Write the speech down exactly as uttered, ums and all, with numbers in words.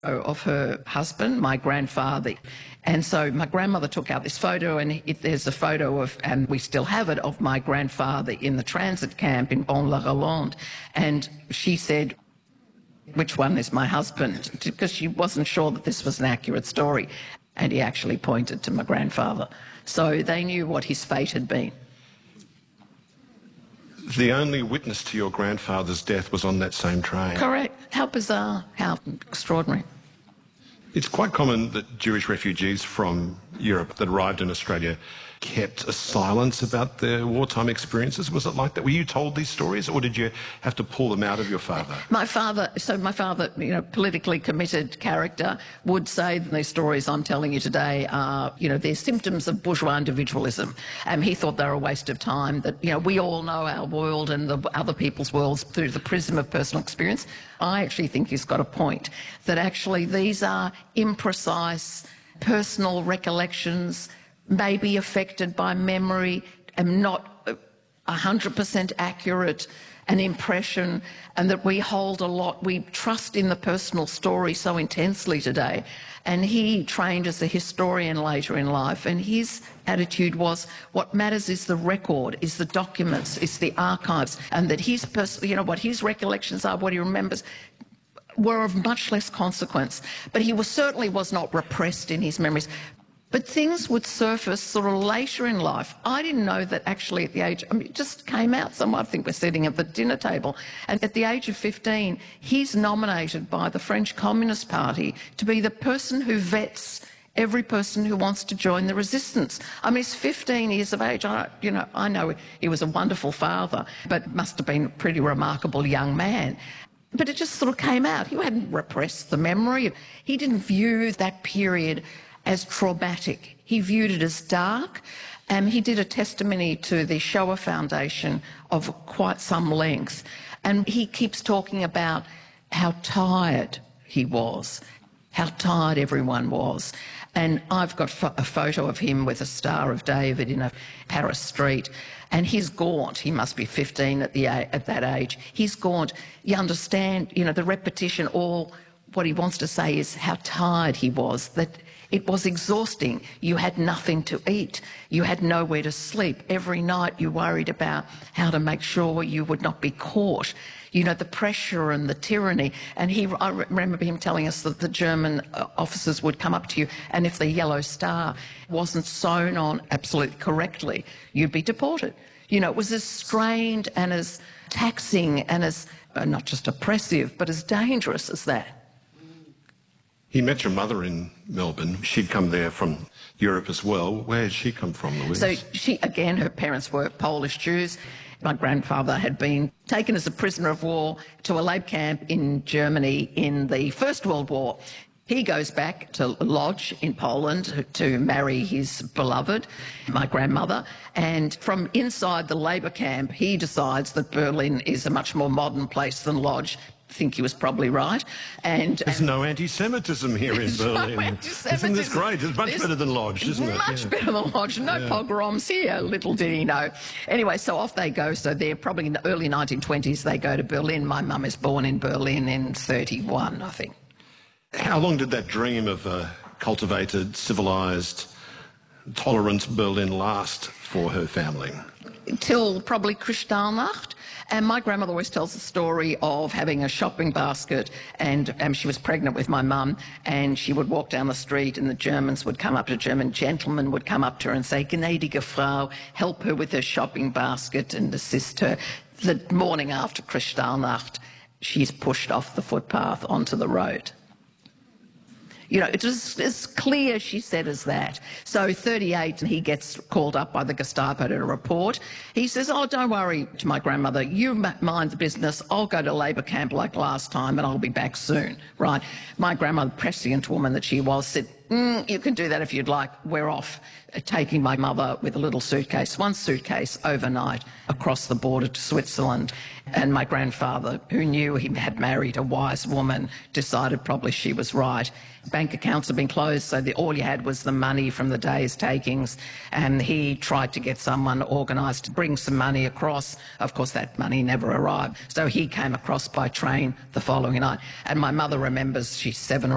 of her husband, my grandfather. And so my grandmother took out this photo, and it, there's a photo of, and we still have it, of my grandfather in the transit camp in Bon-la-Rolande. And she said, which one is my husband? Because she wasn't sure that this was an accurate story. And he actually pointed to my grandfather. So they knew what his fate had been. The only witness to your grandfather's death was on that same train. Correct. How bizarre, how extraordinary. It's quite common that Jewish refugees from Europe that arrived in Australia kept a silence about their wartime experiences. Was it like that? Were you told these stories, or did you have to pull them out of your father? My father, so my father, you know, politically committed character, would say that these stories I'm telling you today are, you know, they're symptoms of bourgeois individualism. And he thought they were a waste of time, that, you know, we all know our world and the other people's worlds through the prism of personal experience. I actually think he's got a point, that actually these are imprecise personal recollections, may be affected by memory, and not one hundred percent accurate, an impression, and that we hold a lot. We trust in the personal story so intensely today. And he trained as a historian later in life, and his attitude was, what matters is the record, is the documents, is the archives, and that his, pers- you know, what his recollections are, what he remembers, were of much less consequence. But he was, certainly was not repressed in his memories. But things would surface sort of later in life. I didn't know that actually at the age, I mean, it just came out. Some, I think we're sitting at the dinner table. And at the age of fifteen, he's nominated by the French Communist Party to be the person who vets every person who wants to join the resistance. I mean, he's fifteen years of age. I, you know, I know he was a wonderful father, but must have been a pretty remarkable young man. But it just sort of came out. He hadn't repressed the memory. He didn't view that period as traumatic. He viewed it as dark. And he did a testimony to the Shoah Foundation of quite some length. And he keeps talking about how tired he was, how tired everyone was. And I've got a photo of him with a Star of David in a Paris street, and he's gaunt. He must be fifteen at, the, at that age. He's gaunt. You understand, you know, the repetition, all what he wants to say is how tired he was, that it was exhausting. You had nothing to eat. You had nowhere to sleep. Every night you worried about how to make sure you would not be caught. You know, the pressure and the tyranny. And he, I remember him telling us that the German officers would come up to you, and if the yellow star wasn't sewn on absolutely correctly, you'd be deported. You know, it was as strained and as taxing and as, uh, not just oppressive, but as dangerous as that. He met your mother in Melbourne. She'd come there from Europe as well. Where had she come from, Louise? So she, again, her parents were Polish Jews. My grandfather had been taken as a prisoner of war to a Labour camp in Germany in the First World War. He goes back to Lodz in Poland to marry his beloved, my grandmother, and from inside the Labour camp, he decides that Berlin is a much more modern place than Lodz. I think he was probably right. And there's and no anti-Semitism here in Berlin. No Isn't this great? It's much There's better than Lodz, isn't it? Much yeah. better than Lodz. No yeah. pogroms here, little did he know. Anyway, so off they go. So they're probably in the early nineteen twenties, they go to Berlin. My mum is born in Berlin in thirty-one, I think. How long did that dream of a cultivated, civilised, tolerant Berlin last for her family? Till probably Kristallnacht. And my grandmother always tells the story of having a shopping basket, and um, she was pregnant with my mum, and she would walk down the street and the Germans would come up to her, German gentlemen would come up to her and say, "Gnädige Frau," help her with her shopping basket and assist her. The morning after Kristallnacht, she's pushed off the footpath onto the road. You know, it was as clear, she said, as that. So thirty-eight, he gets called up by the Gestapo to report. He says, "Oh, don't worry," to my grandmother, "you mind the business. I'll go to Labour camp like last time and I'll be back soon." Right? My grandmother, prescient woman that she was, said, mm, "You can do that if you'd like. We're off." Taking my mother with a little suitcase, one suitcase overnight across the border to Switzerland. And my grandfather, who knew he had married a wise woman, decided probably she was right. Bank accounts had been closed, so the, all you had was the money from the day's takings. And he tried to get someone organised to bring some money across. Of course, that money never arrived. So he came across by train the following night. And my mother remembers she's seven or